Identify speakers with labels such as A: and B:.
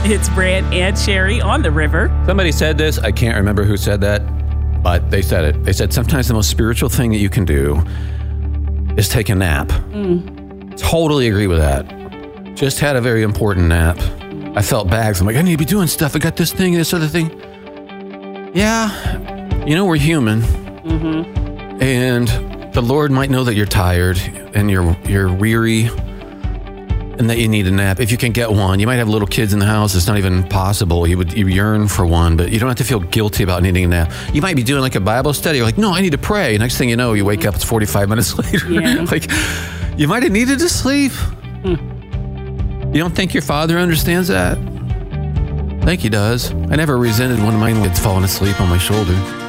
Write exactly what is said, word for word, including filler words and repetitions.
A: It's Brant and Sherry on the river.
B: Somebody said this. I can't remember who said that, but they said it. They said sometimes the most spiritual thing that you can do is take a nap. Mm. Totally agree with that. Just had a very important nap. I felt bags. I'm like, I need to be doing stuff. I got this thing, this other thing. Yeah, you know, we're human. Mm-hmm. And the Lord might know that you're tired and you're you're weary and that you need a nap. If you can get one, you might have little kids in the house. It's not even possible. You would you yearn for one, but you don't have to feel guilty about needing a nap. You might be doing like a Bible study. You're like, no, I need to pray. Next thing you know, you wake up, it's forty-five minutes later. Yeah. Like, you might have needed to sleep. Hmm. You don't think your Father understands that? I think he does. I never resented one of my kids falling asleep on my shoulder.